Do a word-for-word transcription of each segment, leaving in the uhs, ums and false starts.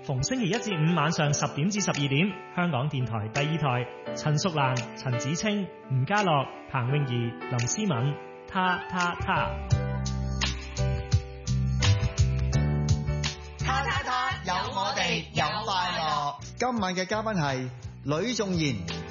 逢星期一至五晚上十點至十二點，香港電台第二台，陳淑蘭、陳子清、吳家樂、彭詠儀、林思敏，他他他， 他他他，有我哋有快樂。 今晚嘅嘉賓係呂頌賢。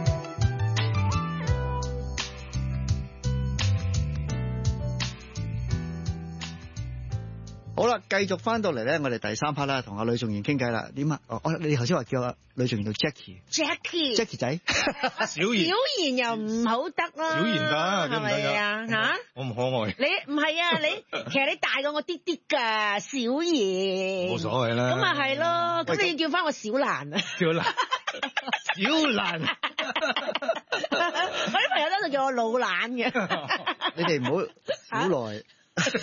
好啦，繼續翻到嚟咧，我哋第三 part 啦，同阿呂頌賢傾偈啦。點啊？哦，你頭先話叫阿呂頌賢做 Jackie，Jackie，Jackie 仔， 小賢， 小賢又唔好得啦， 小賢得， 係咪啊？嚇， 我唔可愛。 你唔係啊？你其實你大過我啲啲㗎，小賢。 冇所謂啦。 咁咪係咯，咁你要叫翻我小蘭啊？ 小蘭，小蘭。 我啲朋友喺度叫我老蘭嘅。 你哋唔好好耐。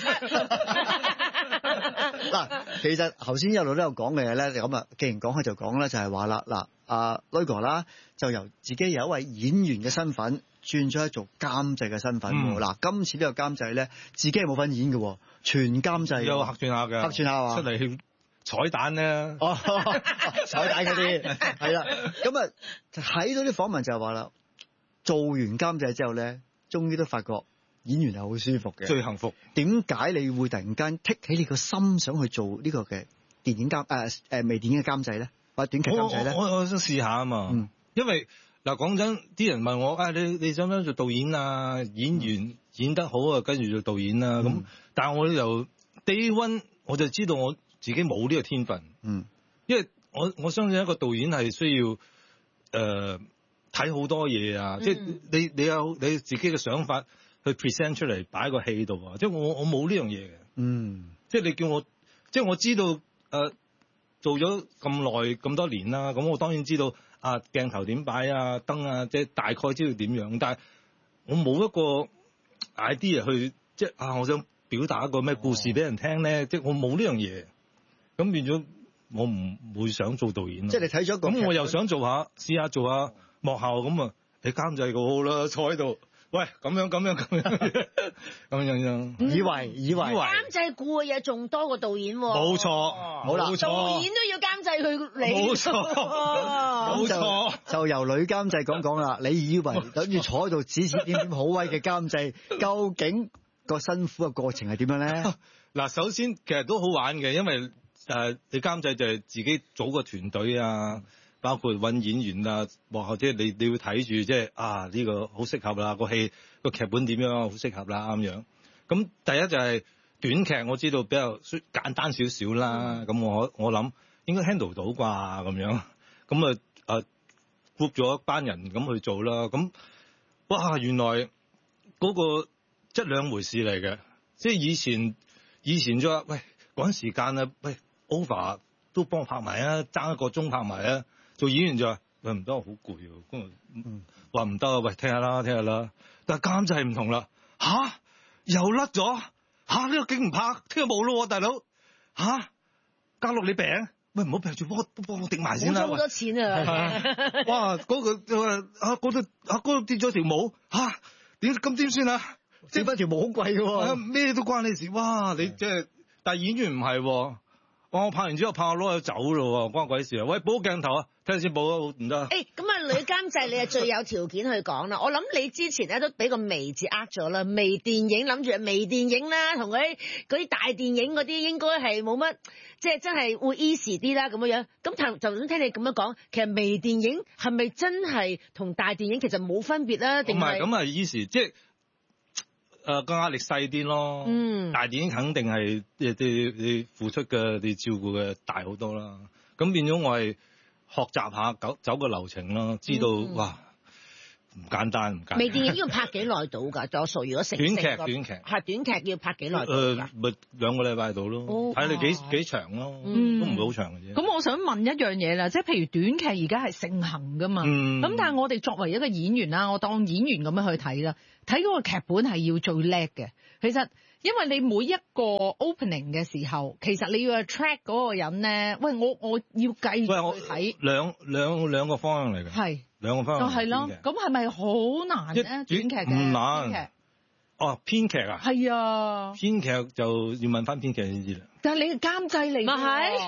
嗱，其實頭先一路都有講嘅嘢咧，咁啊，既然講開就講啦，就係話啦，嗱，阿呂哥啦，就由自己有一位演員嘅身份轉咗去做監製嘅身份。嗱、嗯，今次呢個監製咧，自己係冇份演嘅，全監製。 有客串下嘅，客串下出嚟彩蛋咧。 哦，彩蛋嗰啲係啦。咁啊，睇到啲訪問就係話啦，做完監製之後咧，終於都發覺。演員係好舒服嘅， 最幸福。 點解你會突然間剔起你個心想去做呢個嘅電影監誒誒微電影嘅監製咧，或者短劇監製咧？ 我我，我想試下啊嘛，嗯、因為嗱講真，啲人問我啊，你你想唔想做導演啊？演員、嗯、演得好啊，跟住做導演啊。咁、嗯，但係我由 day one 我就知道我自己冇呢個天分。嗯，因為我我相信一個導演係需要誒睇好多嘢啊，嗯、即係你你有你自己嘅想法。去 present 出嚟擺個戲度啊！即係我我冇呢樣嘢嘅，嗯，即係你叫我，即係我知道誒、呃、做咗咁耐咁多年啦，咁我當然知道啊鏡頭點擺啊燈啊，即係大概知道點樣，但係我冇一個 idea 去即係啊，我想表達一個咩故事俾人聽咧，哦、即係我冇呢樣嘢，咁變咗我唔會想做導演。 即係你睇咗個， 咁我又想做下試下做下幕後咁啊，你監製個好啦，坐喺度。喂，咁樣咁樣咁樣咁樣樣， 以為以為監製顧嘅嘢仲多過導演喎。 冇錯， 好啦， 導演都要監製佢你。 冇錯，冇錯， 就由女監製講講啦。你以為等住坐喺度指指點點好威嘅監製，究竟個辛苦嘅過程係點樣咧？ 嗱，首先其實都好玩嘅，因為誒、呃、你監製就係自己組個團隊啊。包括揾演員啊，或者你你要睇住即係啊呢、呢個好適合啦，個戲個劇本點樣好適合啦咁樣。咁第一就係短劇，我知道比較簡單少少啦。咁、嗯、我我諗應該 handle 到啩咁樣。咁啊啊 group 咗一班人咁去做啦。咁哇原來嗰個即係兩回事嚟嘅。即係以前以前就話喂趕時間啊，喂 over 都幫我拍埋啊，爭一個鐘拍埋啊。做演員就話喂唔得，我好攰喎。咁話唔得啊，喂聽下啦，聽下啦。但係監製唔同啦，吓又甩咗吓呢個景唔拍，聽日冇咯，大佬吓加落你餅，喂唔好病住，幫我幫我頂埋先啦。 冇咗好多錢啊！ 哇嗰個啊嗰度啊嗰度跌咗條毛吓，點咁點算啊？ 整翻條毛好貴嘅喎， 咩都關你事。哇你即係，但係演員唔係。我拍完之後拍下攞就走咯，關鬼事啊！喂，補鏡頭啊，睇下先補啊，唔得。 誒，咁啊，女監製你係最有條件去講啦。我諗你之前咧都俾個微字呃咗啦，微電影諗住微電影啦，同嗰啲嗰啲大電影嗰啲應該係冇乜，即係真係會 easy 啲啦咁樣樣。咁頭就咁聽你咁樣講，其實微電影係咪真係同大電影其實冇分別啦？定係？ 唔係咁啊 easy，即係。誒個壓力細啲咯，嗯，大電影肯定係誒啲你付出嘅你照顧嘅大好多啦。咁變咗我係學習下走走個流程咯，知道、嗯、哇唔簡單唔簡單。 微電影要拍幾耐到㗎？多數如果成短劇短劇係短劇要拍幾耐？ 誒咪兩個禮拜到咯，睇、哦、你幾幾長咯，嗯、都唔會好長嘅啫。 咁我想問一樣嘢啦，即係譬如短劇而家係盛行㗎嘛，咁、嗯、但係我哋作為一個演員啦，我當演員咁樣去睇啦。睇嗰個劇本係要最叻嘅，其實因為你每一個 opening 嘅時候，其實你要 attract 嗰個人咧，喂我我要繼續去睇。 兩兩兩個方向嚟嘅， 係兩個方向。 就係咯，咁係咪好難咧？短劇嘅唔難。哦，編劇啊？ 係啊。 編劇就要問翻編劇先知啦。 但係你係監製嚟， 咪係？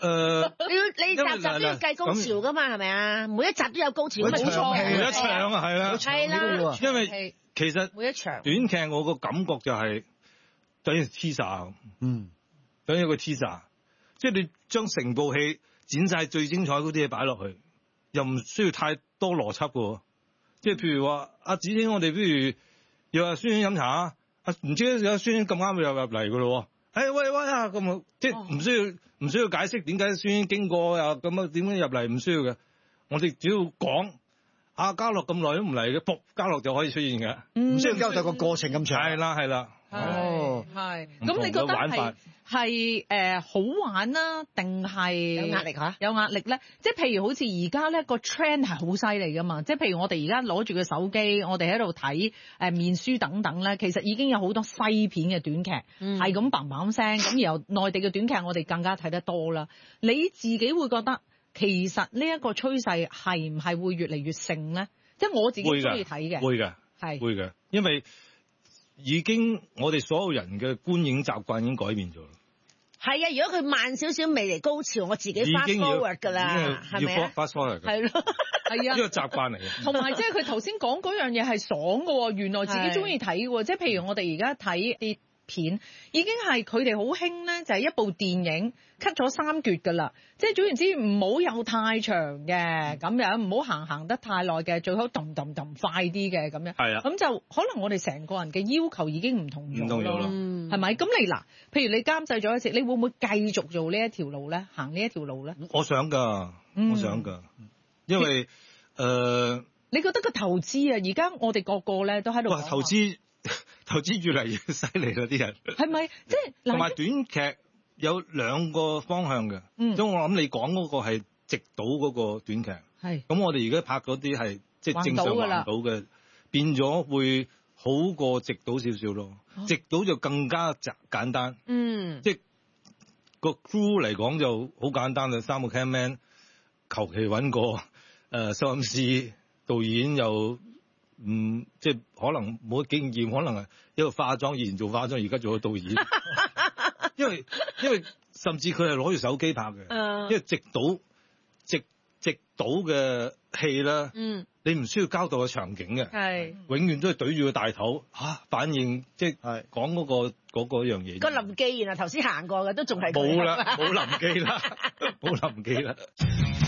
誒， 你要你集集都要計高潮噶嘛，係咪啊？每一集都有高潮， 每一冇錯， 場戲每一場啊，係啦， 係啦， 因為其實每一場短劇我個感覺就係等於 teaser， 嗯， 等於一個 teaser， 即係你將成部戲剪晒最精彩嗰啲嘢擺落去，又唔需要太多邏輯嘅，即係譬如話阿子清，我哋不如約阿孫飲茶，啊唔知有孫咁啱又入嚟嘅咯，誒喂喂啊咁啊，即係唔需要唔需要解釋點解孫經過又咁啊點樣入嚟，唔需要嘅，我哋只要講阿嘉樂咁耐都唔嚟嘅，卜嘉樂就可以出現嘅， 唔需要交代個過程咁長。 係啦係啦。 哦， 係。 唔同嘅咁你覺得玩法係係誒好玩啦，定係有壓力嚇？ 有壓力咧，即係譬如好似而家咧個 trend 係好犀利噶嘛，即係譬如我哋而家攞住個手機，我哋喺度睇誒面書等等咧，其實已經有好多西片嘅短劇，係咁嘭嘭聲，咁然後內地嘅短劇我哋更加睇得多啦。你自己會覺得其實呢一個趨勢係唔係會越嚟越盛咧？即係我自己中意睇嘅， 會嘅， 係會嘅，因為已經我哋所有人嘅觀影習慣已經改變咗。 係啊，如果佢慢少少未嚟高潮，我自己 fast 已經要 forward 㗎啦，係咪要啊？ fast forward 㗎， 係咯，係啊， 呢個習慣嚟嘅。 同埋即係佢頭先講嗰樣嘢係爽嘅喎，原來自己中意睇嘅喎，即係譬如我哋而家睇啲片，已經係佢哋好興咧，就係一部電影 cut 咗三橛㗎啦，即係總言之唔好有太長嘅咁樣，唔好行行得太耐嘅，最好揼揼揼快啲嘅咁樣。 係啊， 咁就可能我哋成個人嘅要求已經唔同咗唔同咗咯， 啦係咪？咁你嗱，譬如你監製咗一次，你會唔會繼續做呢一條路咧？行呢一條路咧？ 我想㗎， 嗯我想㗎，因為誒、呃， 你覺得個投資啊，而家我哋個個咧都喺度哇，投資投資越嚟越犀利啦，啲人係咪？即係嗱同埋短劇有兩個方向嘅， 嗯咁我諗你講嗰個係直島嗰個短劇， 係咁我哋而家拍嗰啲係即係正常橫島㗎啦橫島嘅，變咗會好過直島少少咯。 哦直島就更加簡簡單， 嗯， 即係個 crew 嚟講就好簡單啦，三個 cameraman 求其揾個誒收音師，導演又唔即係可能冇經驗，可能係一個化妝以前做化妝，而家做咗導演，因為因為甚至佢係攞住手機拍嘅， 嗯因為直島直直島嘅戲啦， 嗯， 你唔需要交代個場景嘅。 係永遠都係對住個大頭嚇、啊，反應即係係講嗰、個嗰、個樣嘢。 個林記原來頭先行過嘅，都仲係佢冇啦，冇臨記啦，冇臨記啦。